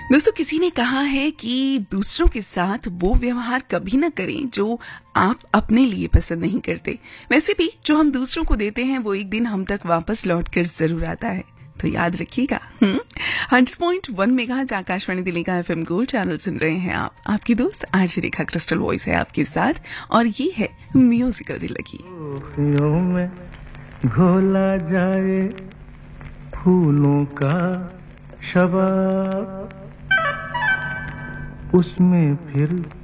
दोस्तों, किसी ने कहा है कि दूसरों के साथ वो व्यवहार कभी ना करें जो आप अपने लिए पसंद नहीं करते। वैसे भी जो हम दूसरों को देते हैं वो एक दिन हम तक वापस लौट कर जरूर आता है, तो याद रखिएगा। 100.1 मेगाहर्ट्ज आकाशवाणी दिल्ली का FM गोल्ड चैनल सुन रहे हैं आप। आपकी दोस्त आरजे रेखा क्रिस्टल वॉइस है आपके साथ और ये है म्यूजिकल दिल्ली। में घोला जाए फूलों का शबाब, उसमें फिर